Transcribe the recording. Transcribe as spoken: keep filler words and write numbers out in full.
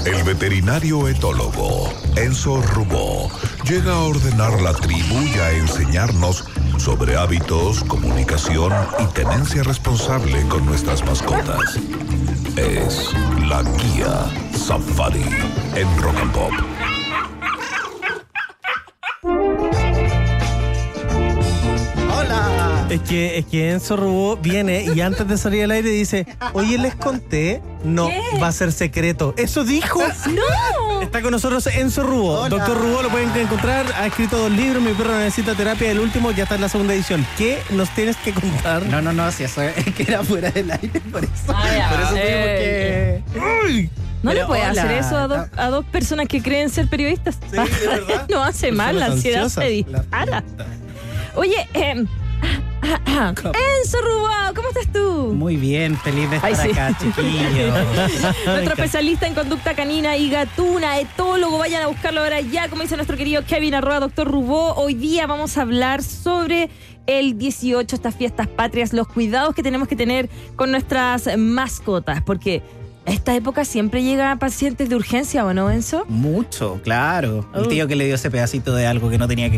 El veterinario etólogo Enzo Rubó llega a ordenar la tribu y a enseñarnos sobre hábitos, comunicación y tenencia responsable con nuestras mascotas. Es la guía Safari en Rock and Pop. Es que, es que Enzo Rubó viene y antes de salir al aire dice: oye, les conté, no, ¿Qué? va a ser secreto. ¿Eso dijo? ¡No! Está con nosotros Enzo Rubó. Hola. Doctor Rubó lo pueden encontrar, ha escrito dos libros, Mi perro necesita terapia, el último ya está en la segunda edición. ¿Qué nos tienes que contar? No, no, no, si eso es que era fuera del aire, por eso. Ah, ya. Por eso tuvimos Eh, que... Uy, No Pero le puede hola. hacer eso a dos, a dos personas que creen ser periodistas. Sí, de verdad. No hace mal, la Personas ansiedad ansiosas. se dispara. Oye, eh, Enzo Rubó, ¿cómo estás tú? Muy bien, feliz de estar Ay, sí. acá, chiquillos. Nuestro especialista en conducta canina y gatuna, etólogo, vayan a buscarlo ahora ya, como dice nuestro querido Kevin, arroba doctor Rubó. Hoy día vamos a hablar sobre el dieciocho, estas fiestas patrias, los cuidados que tenemos que tener con nuestras mascotas, porque a esta época siempre llegan pacientes de urgencia, ¿o no, Enzo? Mucho, claro. El Uh. tío que le dio ese pedacito de algo que no tenía que